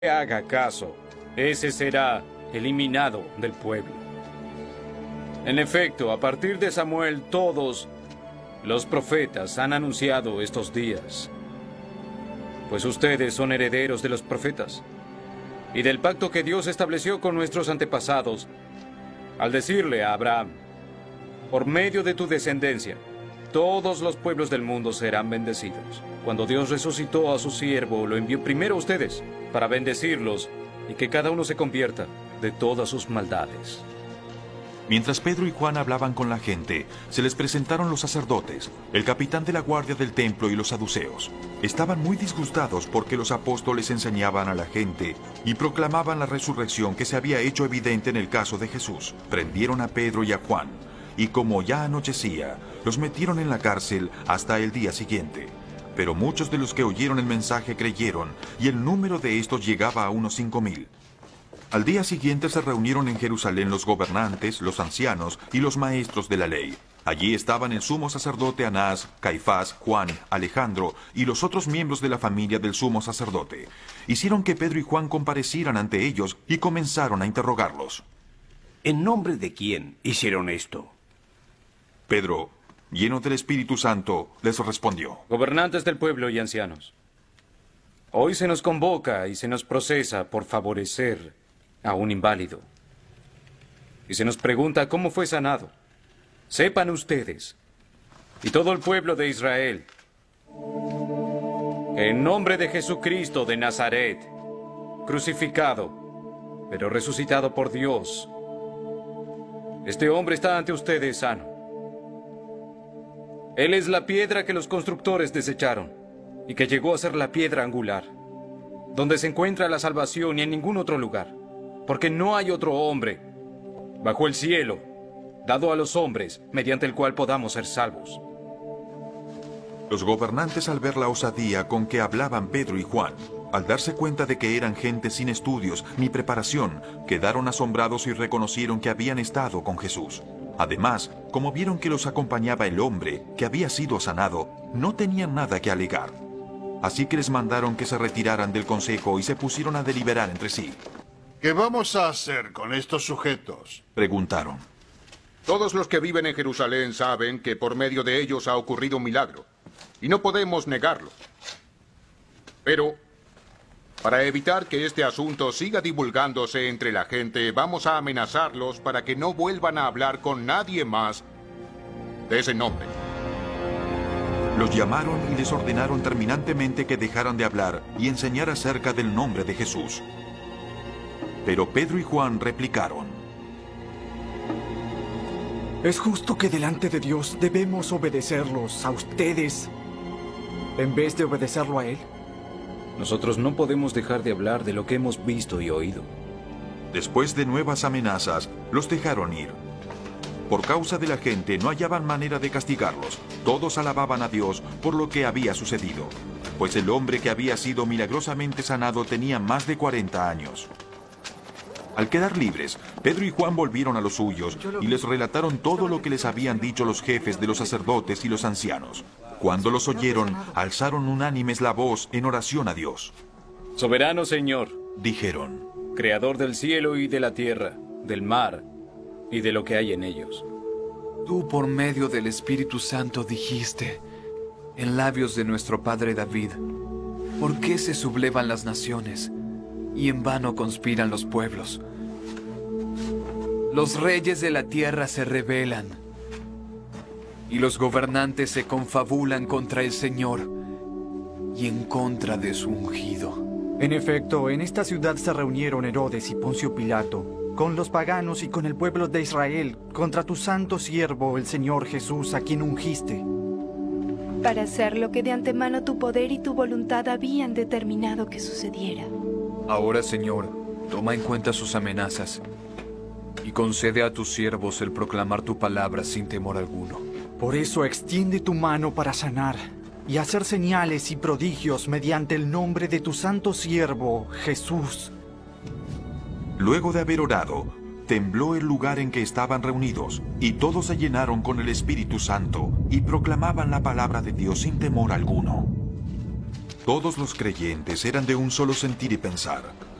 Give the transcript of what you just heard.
haga caso, ese será eliminado del pueblo. En efecto, a partir de Samuel, todos los profetas han anunciado estos días, pues ustedes son herederos de los profetas y del pacto que Dios estableció con nuestros antepasados, al decirle a Abraham: por medio de tu descendencia, todos los pueblos del mundo serán bendecidos. Cuando Dios resucitó a su siervo, lo envió primero a ustedes para bendecirlos y que cada uno se convierta de todas sus maldades. Mientras Pedro y Juan hablaban con la gente, se les presentaron los sacerdotes, el capitán de la guardia del templo y los saduceos. Estaban muy disgustados porque los apóstoles enseñaban a la gente y proclamaban la resurrección que se había hecho evidente en el caso de Jesús. Prendieron a Pedro y a Juan, y como ya anochecía, los metieron en la cárcel hasta el día siguiente. Pero muchos de los que oyeron el mensaje creyeron, y el número de estos llegaba a unos 5,000. Al día siguiente se reunieron en Jerusalén los gobernantes, los ancianos y los maestros de la ley. Allí estaban el sumo sacerdote Anás, Caifás, Juan, Alejandro y los otros miembros de la familia del sumo sacerdote. Hicieron que Pedro y Juan comparecieran ante ellos y comenzaron a interrogarlos. ¿En nombre de quién hicieron esto? Pedro, lleno del Espíritu Santo, les respondió: Gobernantes del pueblo y ancianos, hoy se nos convoca y se nos procesa por favorecer a un inválido. Y se nos pregunta cómo fue sanado. Sepan ustedes, y todo el pueblo de Israel, que en nombre de Jesucristo de Nazaret, crucificado, pero resucitado por Dios, este hombre está ante ustedes sano. Él es la piedra que los constructores desecharon y que llegó a ser la piedra angular, donde se encuentra la salvación y en ningún otro lugar, porque no hay otro hombre bajo el cielo dado a los hombres mediante el cual podamos ser salvos. Los gobernantes, al ver la osadía con que hablaban Pedro y Juan, al darse cuenta de que eran gente sin estudios ni preparación, quedaron asombrados y reconocieron que habían estado con Jesús. Además, como vieron que los acompañaba el hombre que había sido sanado, no tenían nada que alegar. Así que les mandaron que se retiraran del consejo y se pusieron a deliberar entre sí. ¿Qué vamos a hacer con estos sujetos?, preguntaron. Todos los que viven en Jerusalén saben que por medio de ellos ha ocurrido un milagro, y no podemos negarlo. Pero, para evitar que este asunto siga divulgándose entre la gente, vamos a amenazarlos para que no vuelvan a hablar con nadie más de ese nombre. Los llamaron y les ordenaron terminantemente que dejaran de hablar y enseñar acerca del nombre de Jesús. Pero Pedro y Juan replicaron: Es justo que delante de Dios debemos obedecerlos a ustedes en vez de obedecerlo a Él. Nosotros no podemos dejar de hablar de lo que hemos visto y oído. Después de nuevas amenazas, los dejaron ir. Por causa de la gente no hallaban manera de castigarlos. Todos alababan a Dios por lo que había sucedido, pues el hombre que había sido milagrosamente sanado tenía más de 40 años. Al quedar libres, Pedro y Juan volvieron a los suyos y les relataron todo lo que les habían dicho los jefes de los sacerdotes y los ancianos. Cuando los oyeron, alzaron unánimes la voz en oración a Dios. Soberano Señor, dijeron, Creador del cielo y de la tierra, del mar y de lo que hay en ellos. Tú por medio del Espíritu Santo dijiste, en labios de nuestro padre David, ¿por qué se sublevan las naciones y en vano conspiran los pueblos? Los reyes de la tierra se rebelan y los gobernantes se confabulan contra el Señor y en contra de su ungido. En efecto, en esta ciudad se reunieron Herodes y Poncio Pilato, con los paganos y con el pueblo de Israel, contra tu santo siervo, el Señor Jesús, a quien ungiste. Para hacer lo que de antemano tu poder y tu voluntad habían determinado que sucediera. Ahora, Señor, toma en cuenta sus amenazas y concede a tus siervos el proclamar tu palabra sin temor alguno. Por eso extiende tu mano para sanar y hacer señales y prodigios mediante el nombre de tu santo siervo, Jesús. Luego de haber orado, tembló el lugar en que estaban reunidos, y todos se llenaron con el Espíritu Santo y proclamaban la palabra de Dios sin temor alguno. Todos los creyentes eran de un solo sentir y pensar.